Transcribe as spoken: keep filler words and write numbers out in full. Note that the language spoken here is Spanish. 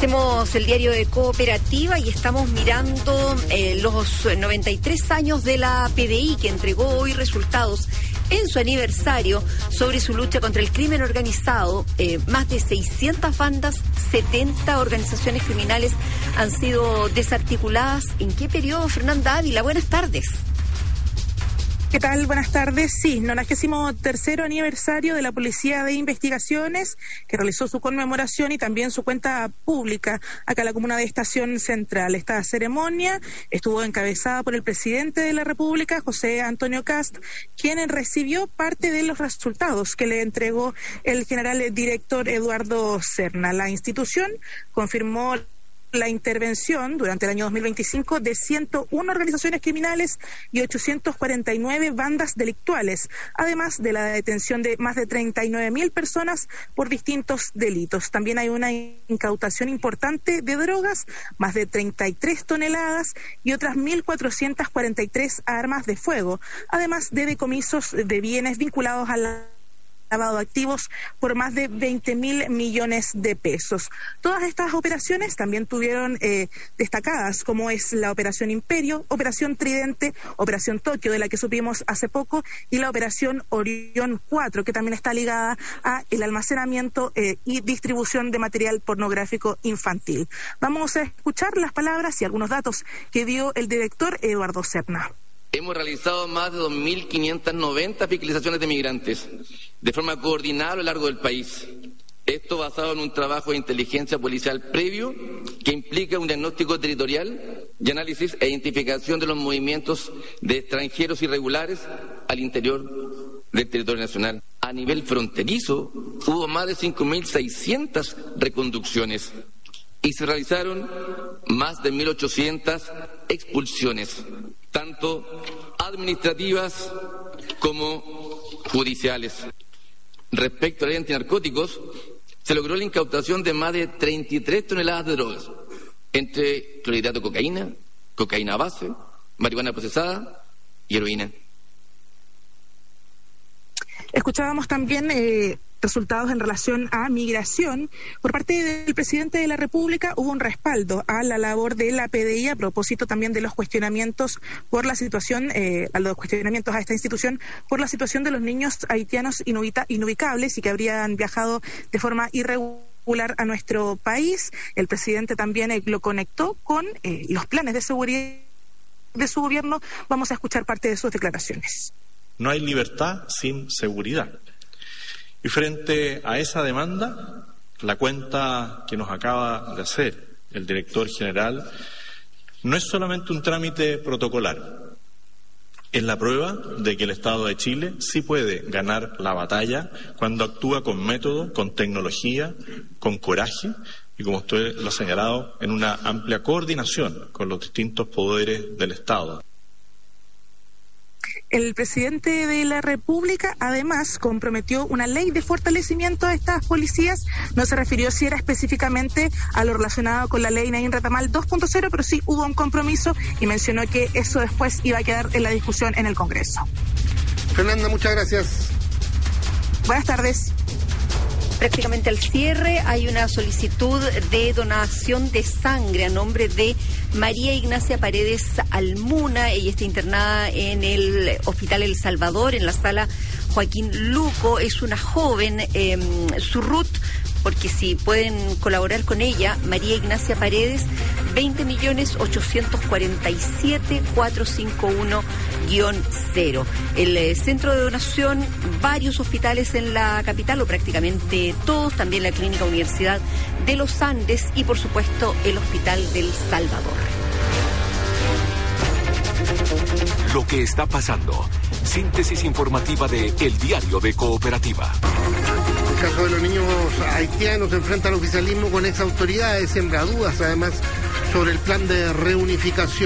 Hacemos el diario de Cooperativa y estamos mirando eh, los noventa y tres años de la P D I, que entregó hoy resultados en su aniversario sobre su lucha contra el crimen organizado. Eh, más de seiscientas bandas, setenta organizaciones criminales han sido desarticuladas. ¿En qué periodo, Fernanda Ávila? Buenas tardes. ¿Qué tal? Buenas tardes. Sí, nonagésimo tercero aniversario de la Policía de Investigaciones, que realizó su conmemoración y también su cuenta pública acá en la comuna de Estación Central. Esta ceremonia estuvo encabezada por el presidente de la República, José Antonio Kast, quien recibió parte de los resultados que le entregó el general director Eduardo Serna. La institución confirmó la intervención durante el año dos mil veinticinco de ciento una organizaciones criminales y ochocientas cuarenta y nueve bandas delictuales, además de la detención de más de treinta y nueve mil personas por distintos delitos. También hay una incautación importante de drogas, más de treinta y tres toneladas y otras mil cuatrocientas cuarenta y tres armas de fuego, además de decomisos de bienes vinculados a la lavado de activos por más de veinte mil millones de pesos. Todas estas operaciones también tuvieron eh, destacadas, como es la Operación Imperio, Operación Tridente, Operación Tokio, de la que supimos hace poco, y la Operación Orión cuatro, que también está ligada a el almacenamiento eh, y distribución de material pornográfico infantil. Vamos a escuchar las palabras y algunos datos que dio el director Eduardo Serna. Hemos realizado más de dos mil quinientas noventa fiscalizaciones de migrantes de forma coordinada a lo largo del país. Esto basado en un trabajo de inteligencia policial previo que implica un diagnóstico territorial y análisis e identificación de los movimientos de extranjeros irregulares al interior del territorio nacional. A nivel fronterizo hubo más de cinco mil seiscientas reconducciones y se realizaron más de mil ochocientas expulsiones, tanto administrativas como judiciales. Respecto a la ley antinarcóticos, se logró la incautación de más de treinta y tres toneladas de drogas, entre clorhidrato de cocaína, cocaína base, marihuana procesada y heroína. Escuchábamos también eh, resultados en relación a migración. Por parte del presidente de la República hubo un respaldo a la labor de la P D I a propósito también de los cuestionamientos por la situación, eh, a los cuestionamientos a esta institución por la situación de los niños haitianos inubita, inubicables y que habrían viajado de forma irregular a nuestro país. El presidente también eh, lo conectó con eh, los planes de seguridad de su gobierno. Vamos a escuchar parte de sus declaraciones. No hay libertad sin seguridad. Y frente a esa demanda, la cuenta que nos acaba de hacer el director general no es solamente un trámite protocolar. Es la prueba de que el Estado de Chile sí puede ganar la batalla cuando actúa con método, con tecnología, con coraje y, como usted lo ha señalado, en una amplia coordinación con los distintos poderes del Estado. El presidente de la República además comprometió una ley de fortalecimiento a estas policías. No se refirió si era específicamente a lo relacionado con la ley Nain Retamal dos punto cero, pero sí hubo un compromiso y mencionó que eso después iba a quedar en la discusión en el Congreso. Fernanda, muchas gracias. Buenas tardes. Prácticamente al cierre hay una solicitud de donación de sangre a nombre de María Ignacia Paredes Almuna. Ella está internada en el Hospital El Salvador, en la sala Joaquín Luco. Es una joven, eh, su R U T, porque si pueden colaborar con ella, María Ignacia Paredes, veinte millones ochocientos cuarenta y siete mil cuatrocientos cincuenta y uno guión cero. El eh, centro de donación, varios hospitales en la capital, o prácticamente todos, también la Clínica Universidad de los Andes y, por supuesto, el Hospital del Salvador. Lo que está pasando. Síntesis informativa de El Diario de Cooperativa. El caso de los niños haitianos enfrenta al oficialismo con ex autoridades, siembra dudas además sobre el plan de reunificación.